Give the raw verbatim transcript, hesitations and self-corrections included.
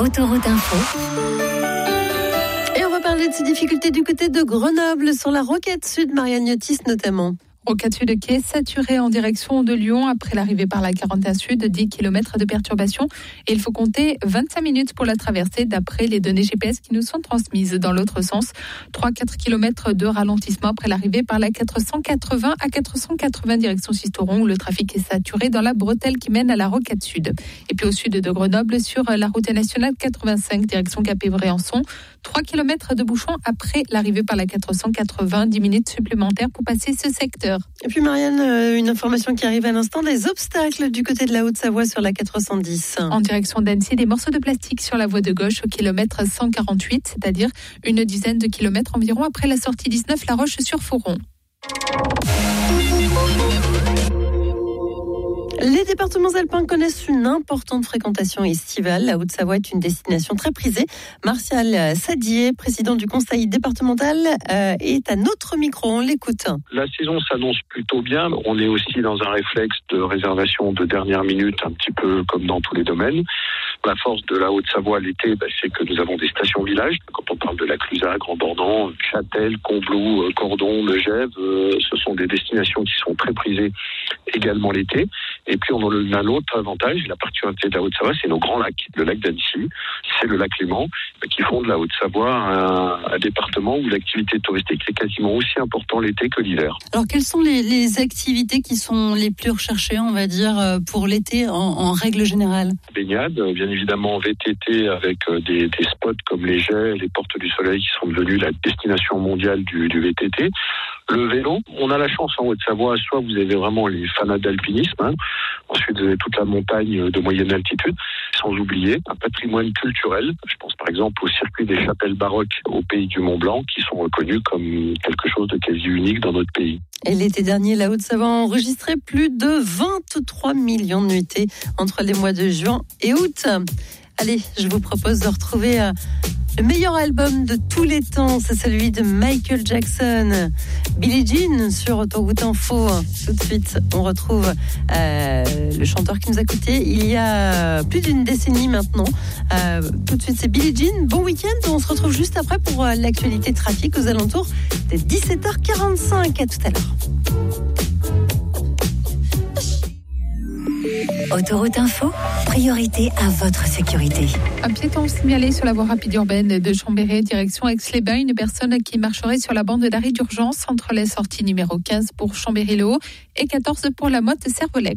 Autoroute Info. Et on va parler de ces difficultés du côté de Grenoble, sur la rocade sud, Marianne Yotis notamment. Rocade sud qui est saturée en direction de Lyon après l'arrivée par la quarante et un sud, dix kilomètres de perturbation. Et il faut compter vingt-cinq minutes pour la traversée d'après les données G P S qui nous sont transmises dans l'autre sens. trois à quatre kilomètres de ralentissement après l'arrivée par la quatre cent quatre-vingts à quatre cent quatre-vingts direction Sisteron où le trafic est saturé dans la bretelle qui mène à la rocade sud. Et puis au sud de Grenoble sur la route nationale quatre-vingt-cinq direction Cap-et-Bréançon. trois kilomètres de bouchons après l'arrivée par la quatre cent quatre-vingts, dix minutes supplémentaires pour passer ce secteur. Et puis Marianne, une information qui arrive à l'instant, des obstacles du côté de la Haute-Savoie sur la quatre cent dix. En direction d'Annecy, des morceaux de plastique sur la voie de gauche au kilomètre cent quarante-huit, c'est-à-dire une dizaine de kilomètres environ après la sortie dix-neuf La Roche-sur-Foron. Les départements alpins connaissent une importante fréquentation estivale. La Haute-Savoie est une destination très prisée. Martial Sadier, président du conseil départemental, euh, est à notre micro. On l'écoute. La saison s'annonce plutôt bien. On est aussi dans un réflexe de réservation de dernière minute, un petit peu comme dans tous les domaines. La force de la Haute-Savoie l'été, bah, c'est que nous avons des stations-villages. Quand on parle de la Clusaz, Grand-Bornand, Châtel, Combloux, Cordon, Megève, euh, ce sont des destinations qui sont très prisées également l'été. Et puis on a l'autre avantage, la particularité de la Haute-Savoie, c'est nos grands lacs. Le lac d'Annecy, c'est le lac Léman, qui font de la Haute-Savoie un, un département où l'activité touristique est quasiment aussi importante l'été que l'hiver. Alors quelles sont les, les activités qui sont les plus recherchées, on va dire, pour l'été en, en règle générale? Baignade, bien évidemment V T T avec des, des spots comme les Jets, les Portes du Soleil qui sont devenus la destination mondiale du, du V T T. Le vélo, on a la chance en Haute-Savoie, soit vous avez vraiment les fanats d'alpinisme, hein. Ensuite vous avez toute la montagne de moyenne altitude, sans oublier un patrimoine culturel. Je pense par exemple au circuit des chapelles baroques au pays du Mont-Blanc, qui sont reconnus comme quelque chose de quasi unique dans notre pays. Et l'été dernier, la Haute-Savoie a enregistré plus de vingt-trois millions de nuitées entre les mois de juin et août. Allez, je vous propose de retrouver euh, le meilleur album de tous les temps, c'est celui de Michael Jackson, Billie Jean sur Autoroute Info. Tout de suite, on retrouve euh, le chanteur qui nous a coûté il y a plus d'une décennie maintenant. Euh, tout de suite, c'est Billie Jean. Bon week-end, on se retrouve juste après pour euh, l'actualité trafic aux alentours de dix-sept heures quarante-cinq. À tout à l'heure. Autoroute Info, priorité à votre sécurité. Un piéton signalé sur la voie rapide urbaine de Chambéry, direction Aix-les-Bains. Une personne qui marcherait sur la bande d'arrêt d'urgence entre les sorties numéro quinze pour Chambéry-le-Haut et quatorze pour la motte Servolex.